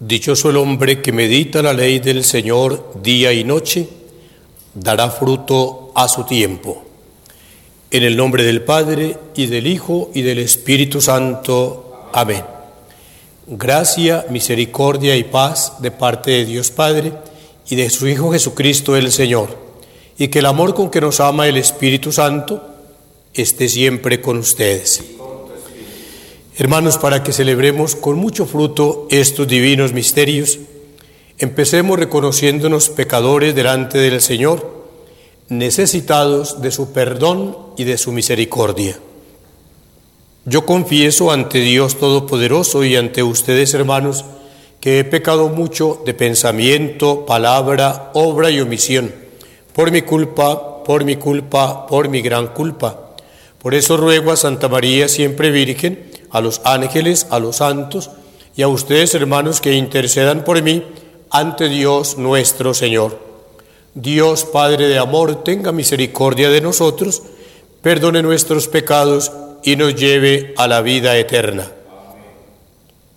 Dichoso el hombre que medita la ley del Señor día y noche, dará fruto a su tiempo. En el nombre del Padre, y del Hijo, y del Espíritu Santo. Amén. Gracia, misericordia y paz de parte de Dios Padre y de su Hijo Jesucristo el Señor, y que el amor con que nos ama el Espíritu Santo esté siempre con ustedes. Hermanos, para que celebremos con mucho fruto estos divinos misterios, empecemos reconociéndonos pecadores delante del Señor, necesitados de su perdón y de su misericordia. Yo confieso ante Dios Todopoderoso y ante ustedes, hermanos, que he pecado mucho de pensamiento, palabra, obra y omisión, por mi culpa, por mi gran culpa. Por eso ruego a Santa María, siempre Virgen, a los ángeles, a los santos y a ustedes, hermanos, que intercedan por mí ante Dios nuestro Señor. Dios, Padre de amor, tenga misericordia de nosotros, perdone nuestros pecados y nos lleve a la vida eterna.